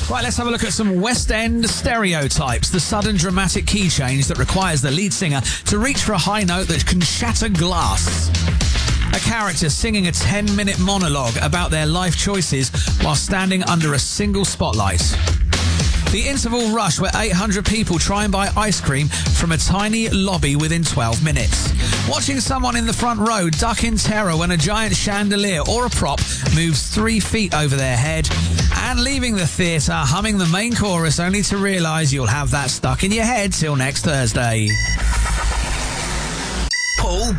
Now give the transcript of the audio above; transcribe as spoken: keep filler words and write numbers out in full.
Right, let's have a look at some West End stereotypes. The sudden dramatic key change that requires the lead singer to reach for a high note that can shatter glass. A character singing a ten-minute monologue about their life choices while standing under a single spotlight. The interval rush where eight hundred people try and buy ice cream from a tiny lobby within twelve minutes. Watching someone in the front row duck in terror when a giant chandelier or a prop moves three feet over their head. And leaving the theatre humming the main chorus only to realise you'll have that stuck in your head till next Thursday. Paul